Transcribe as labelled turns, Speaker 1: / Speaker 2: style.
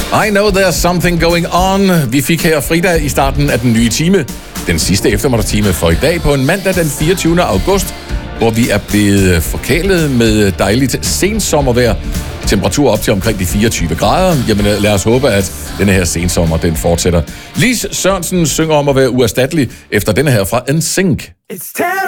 Speaker 1: I know there's something going on. Vi fik her fredag i starten af den nye time. Den sidste eftermiddagstime for i dag på en mandag den 24. august, hvor vi er blevet forkælet med dejligt sensommervejr. Temperatur op til omkring de 24 grader. Jamen lad os håbe, at denne her sensommer, den fortsætter. Lis Sørensen synger om at være uerstattelig efter denne her fra NSYNC.
Speaker 2: It's terrible.